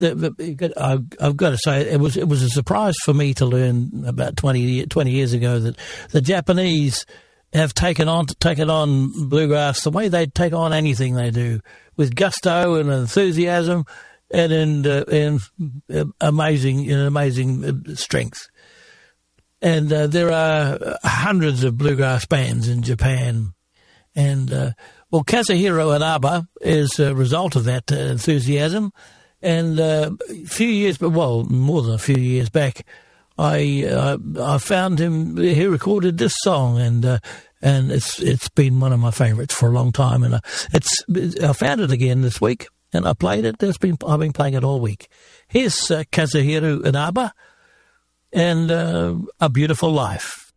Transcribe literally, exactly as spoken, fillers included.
the, the, I've, I've got to say, it was it was a surprise for me to learn about twenty, twenty years ago that the Japanese have taken on taken on bluegrass the way they take on anything they do, with gusto and enthusiasm and in uh, in uh, amazing in amazing strength. And uh, there are hundreds of bluegrass bands in Japan, and uh, well, Kazuhiro Inaba is a result of that uh, enthusiasm. And uh, a few years, well, more than a few years back, I uh, I found him. He recorded this song, and uh, and it's it's been one of my favourites for a long time. And uh, it's I found it again this week, and I played it. It's been I've been playing it all week. Here's uh, Kazuhiro Inaba and uh, A Beautiful Life.